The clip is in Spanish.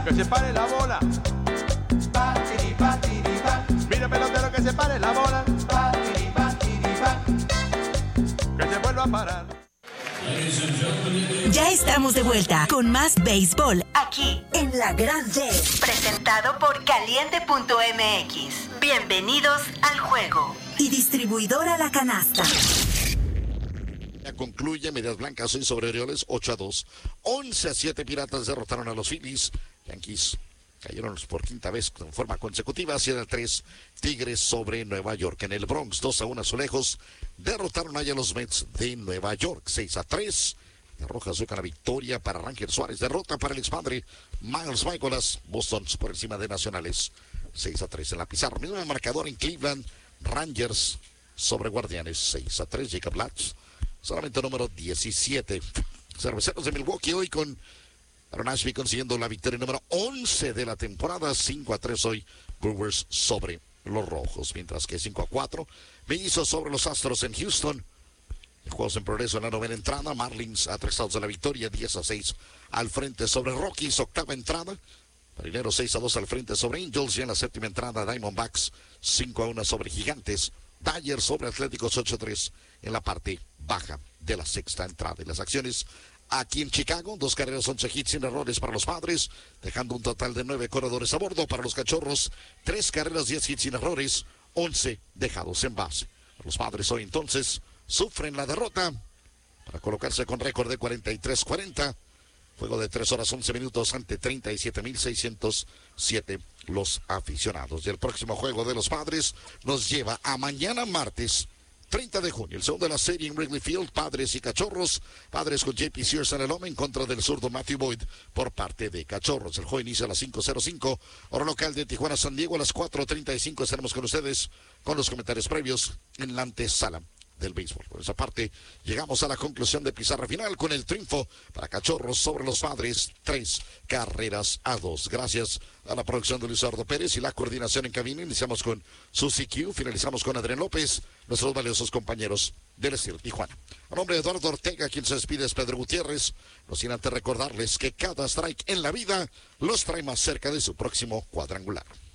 Que se pare la bola. Batiri, batiri, bat. Mira pelotero que se pare la bola. Batiri, batiri, bat. Que se vuelva a parar. Ya estamos de vuelta con más béisbol aquí en La Gran D. Presentado por Caliente.mx. Bienvenidos al juego. Y distribuidora La Canasta. Ya concluye Medias Blancas hoy sobre Orioles 8-2. 11-7 Piratas derrotaron a los Phillies. Yankees cayeron por quinta vez en forma consecutiva. 7-3 Tigres sobre Nueva York. En el Bronx 2-1 Azulejos derrotaron allá a los Mets de Nueva York. 6-3. La Roja Azul con la victoria para Ranger Suárez. Derrota para el expadre Miles Mikolas. Boston por encima de Nacionales. 6-3 en la pizarra. Mismo marcador en Cleveland. Rangers sobre Guardianes. 6-3 Jacob Latz. Solamente número 17. Cerveceros de Milwaukee hoy con Aaron Ashby consiguiendo la victoria número 11 de la temporada. 5-3 hoy Brewers sobre los Rojos. Mientras que 5-4 Mellizos sobre los Astros en Houston. Juegos en progreso en la novena entrada. Marlins a 3 outs de la victoria. 10-6 al frente sobre Rockies. Octava entrada. Marineros 6-2 al frente sobre Angels. Y en la séptima entrada Diamondbacks 5-1 sobre Gigantes. Dodgers sobre Atléticos 8-3 en la parte baja de la sexta entrada. Y las acciones aquí en Chicago, 2 carreras, 11 hits sin errores para los Padres, dejando un total de 9 corredores a bordo. Para los Cachorros, 3 carreras, 10 hits sin errores, 11 dejados en base. Los Padres hoy entonces sufren la derrota para colocarse con récord de 43-40. Juego de 3 horas 11 minutos ante 37,607 los aficionados. Y el próximo juego de los Padres nos lleva a mañana martes 30 de junio, el segundo de la serie en Wrigley Field. Padres y Cachorros. Padres con JP Sears en el home en contra del zurdo Matthew Boyd por parte de Cachorros. El juego inicia a las 5:05, hora local de Tijuana, San Diego. A las 4:35 estaremos con ustedes con los comentarios previos en la antesala del béisbol. Por esa parte, llegamos a la conclusión de pizarra final con el triunfo para Cachorros sobre los Padres, 3-2. Gracias a la producción de Luis Eduardo Pérez y la coordinación en cabina. Iniciamos con Susi Q, finalizamos con Adrián López, nuestros valiosos compañeros del Estilo Tijuana. A nombre de Eduardo Ortega, quien se despide es Pedro Gutiérrez. No sin antes recordarles que cada strike en la vida los trae más cerca de su próximo cuadrangular.